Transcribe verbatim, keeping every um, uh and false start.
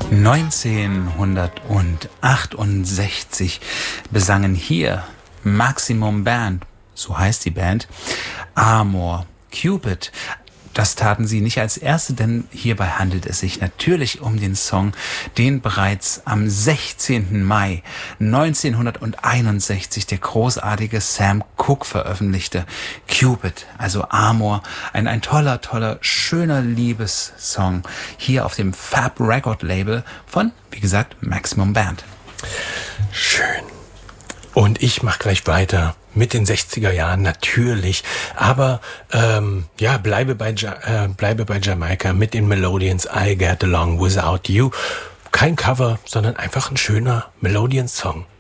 neunzehnhundertachtundsechzig besangen hier Maximum Band, so heißt die Band, Amor, Cupid. Das taten sie nicht als erste, denn hierbei handelt es sich natürlich um den Song, den bereits am sechzehnten Mai neunzehnhunderteinundsechzig der großartige Sam Cooke veröffentlichte. Cupid, also Amor, ein, ein toller, toller, schöner Liebessong hier auf dem Fab Record Label von, wie gesagt, Maximum Band. Schön. Und ich mache gleich weiter mit den sechziger Jahren natürlich, aber ähm, ja, bleibe bei ja- äh, bleibe bei Jamaika mit den Melodians I Get Along Without You. Kein Cover, sondern einfach ein schöner Melodian-Song.